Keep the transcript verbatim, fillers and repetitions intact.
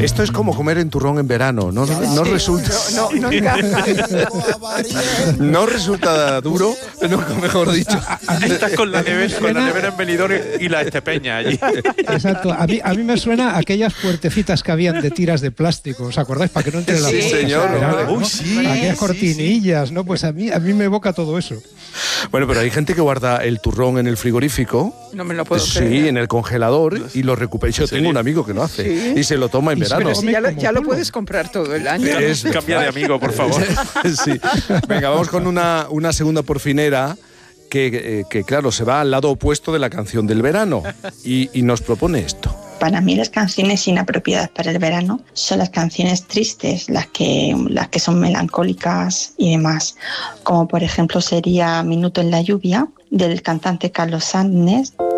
Esto es como comer en turrón en verano, no, no, no resulta... No, no, no encaja. No resulta duro, no, mejor dicho. Estás con la nevera, con la nevera en Benidorm y la Estepeña allí. Exacto. A mí, a mí me suena a aquellas puertecitas que habían de tiras de plástico, ¿os acordáis? Para que no entre la Sí, luz. señor. Verano, ¿no? Uy, sí, aquellas sí, cortinillas, ¿no? Pues a mí, a mí me evoca todo eso. Bueno, pero hay gente que guarda el turrón en el frigorífico. No me lo puedo Sí, creer. en el congelador y lo recupera. Yo tengo un amigo que lo hace ¿Sí? y se lo toma en Y se verano. Pero si ya, lo, ya lo Como puedes comprar todo el año. Es- Cambia de amigo, por favor. Sí. Venga, vamos con una, una segunda porfinera que, eh, que, claro, se va al lado opuesto de la canción del verano y, y nos propone esto. Para mí las canciones inapropiadas para el verano son las canciones tristes, las que, las que son melancólicas y demás, como por ejemplo sería Minuto en la lluvia del cantante Carlos Sánchez.